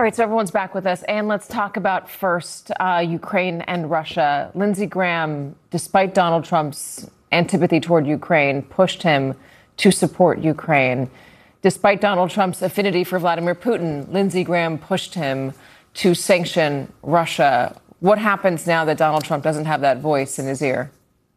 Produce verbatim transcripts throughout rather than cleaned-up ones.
All right, so everyone's back with us, and let's talk about first uh, Ukraine and Russia. Lindsey Graham, despite Donald Trump's antipathy toward Ukraine, pushed him to support Ukraine. Despite Donald Trump's affinity for Vladimir Putin, Lindsey Graham pushed him to sanction Russia. What happens now that Donald Trump doesn't have that voice in his ear?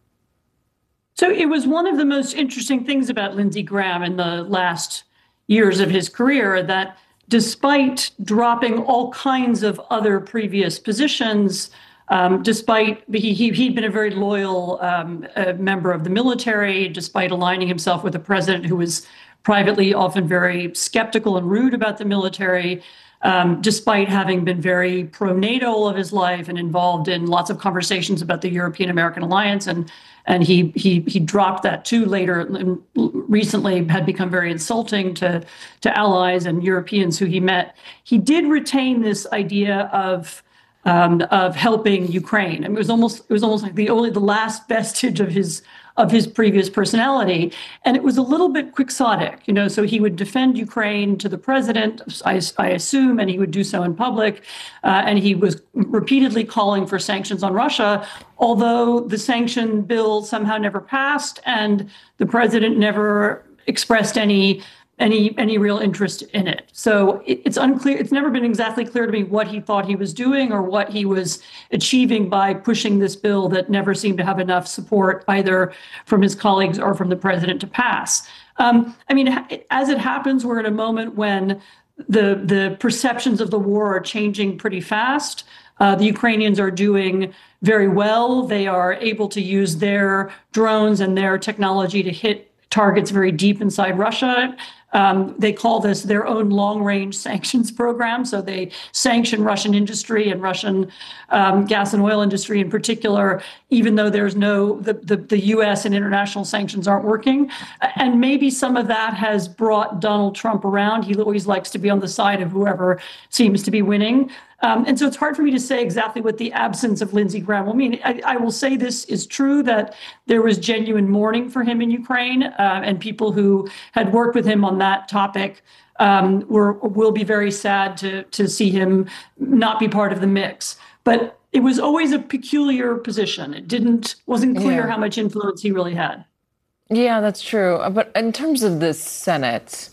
So it was one of the most interesting things about Lindsey Graham in the last years of his career that despite dropping all kinds of other previous positions, um, despite he, he, he'd been a very loyal um, uh, member of the military, despite aligning himself with a president who was privately often very skeptical and rude about the military, um, despite having been very pro-NATO all of his life and involved in lots of conversations about the European-American alliance. And And he he he dropped that too later, and recently had become very insulting to to allies and Europeans who he met. He did retain this idea of um, of helping Ukraine. I mean, it was almost it was almost like the only the last vestige of his of his previous personality, and it was a little bit quixotic, you know. So he would defend Ukraine to the president, I, I assume, and he would do so in public, uh, and he was repeatedly calling for sanctions on Russia, although the sanction bill somehow never passed, and the president never expressed any any any real interest in it. So it, it's unclear. It's never been exactly clear to me what he thought he was doing or what he was achieving by pushing this bill that never seemed to have enough support either from his colleagues or from the president to pass. Um, I mean, as it happens, we're at a moment when the the perceptions of the war are changing pretty fast. Uh, the Ukrainians are doing very well. They are able to use their drones and their technology to hit targets very deep inside Russia. Um, they call this their own long-range sanctions program. So they sanction Russian industry and Russian um, gas and oil industry in particular, even though there's no, the, the, the U S and international sanctions aren't working. And maybe some of that has brought Donald Trump around. He always likes to be on the side of whoever seems to be winning. Um, and so it's hard for me to say exactly what the absence of Lindsey Graham will mean. I, I will say this is true, that there was genuine mourning for him in Ukraine, uh, and people who had worked with him on that topic um, were will be very sad to to see him not be part of the mix. But it was always a peculiar position. It didn't wasn't clear Yeah. how much influence he really had. Yeah, that's true. But in terms of the Senate,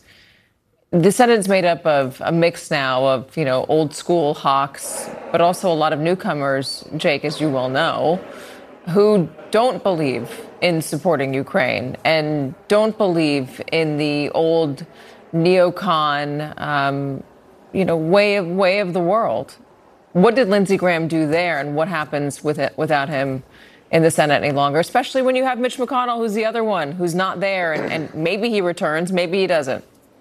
the Senate's made up of a mix now of, you know, old school hawks, but also a lot of newcomers, Jake, as you well know, who don't believe in supporting Ukraine and don't believe in the old neocon, um, you know, way of way of the world. What did Lindsey Graham do there, and what happens with it without him in the Senate any longer, especially when you have Mitch McConnell, who's the other one, who's not there, and, and maybe he returns, maybe he doesn't.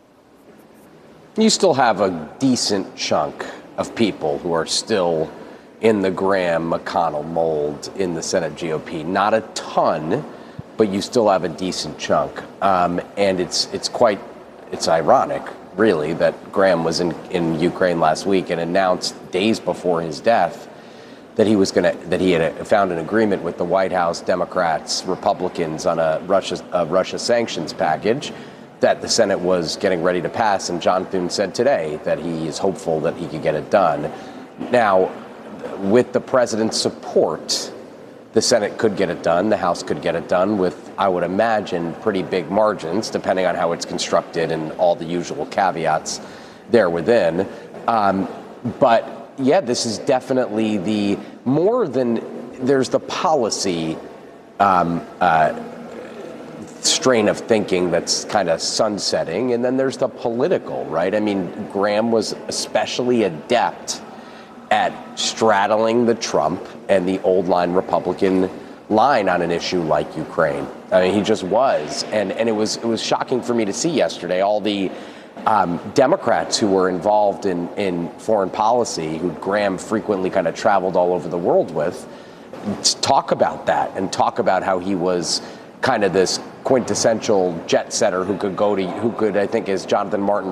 You still have a decent chunk of people who are still in the Graham McConnell mold in the Senate G O P. Not a ton, but you still have a decent chunk. Um, and it's it's quite, it's ironic, really, that Graham was in, in Ukraine last week and announced days before his death that he was going to, that he had found an agreement with the White House, Democrats, Republicans on a Russia, a Russia sanctions package that the Senate was getting ready to pass. And John Thune said today that he is hopeful that he could get it done. Now, with the president's support, the Senate could get it done. The House could get it done with, I would imagine, pretty big margins, depending on how it's constructed and all the usual caveats there within. Um, but yeah, this is definitely the more than there's the policy um, uh, strain of thinking that's kind of sunsetting. And then there's the political, right? I mean, Graham was especially adept at straddling the Trump and the old line Republican line on an issue like Ukraine. I mean, he just was. And and it was it was shocking for me to see yesterday all the um, Democrats who were involved in, in foreign policy, who Graham frequently kind of traveled all over the world with, talk about that and talk about how he was kind of this quintessential jet setter who could go to, who could, I think, as Jonathan Martin